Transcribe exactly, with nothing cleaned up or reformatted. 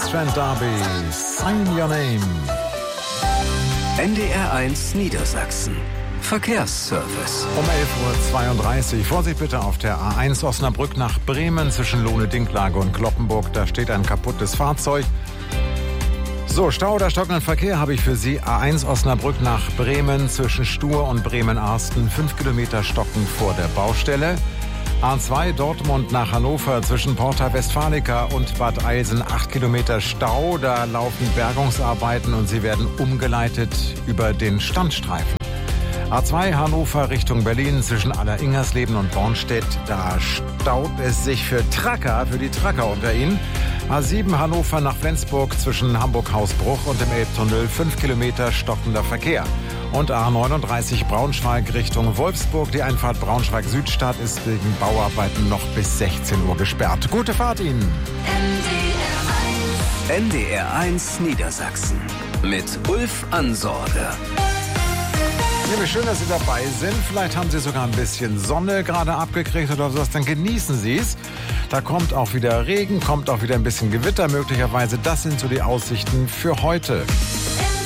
Strand Derby, Sign Your Name. N D R eins Niedersachsen. Verkehrsservice. Um elf Uhr zweiunddreißig. Vorsicht bitte auf der A eins Osnabrück nach Bremen zwischen Lohne-Dinklage und Cloppenburg. Da steht ein kaputtes Fahrzeug. So, Stau oder stockenden Verkehr habe ich für Sie. A eins Osnabrück nach Bremen zwischen Stur und Bremen-Arsten. Fünf Kilometer stocken vor der Baustelle. A zwei Dortmund nach Hannover zwischen Porta Westfalica und Bad Eilsen. Acht Kilometer Stau. Da laufen Bergungsarbeiten und sie werden umgeleitet über den Standstreifen. A zwei Hannover Richtung Berlin zwischen Aller-Ingersleben und Bornstedt. Da staut es sich für Tracker, für die Tracker unter Ihnen. A sieben Hannover nach Flensburg zwischen Hamburg-Hausbruch und dem Elbtunnel. Fünf Kilometer stockender Verkehr. Und A neununddreißig Braunschweig Richtung Wolfsburg. Die Einfahrt Braunschweig-Südstadt ist wegen Bauarbeiten noch bis sechzehn Uhr gesperrt. Gute Fahrt Ihnen! N D R eins Niedersachsen mit Ulf Ansorge. Ja, wie schön, dass Sie dabei sind. Vielleicht haben Sie sogar ein bisschen Sonne gerade abgekriegt oder sowas. Dann genießen Sie es. Da kommt auch wieder Regen, kommt auch wieder ein bisschen Gewitter möglicherweise. Das sind so die Aussichten für heute.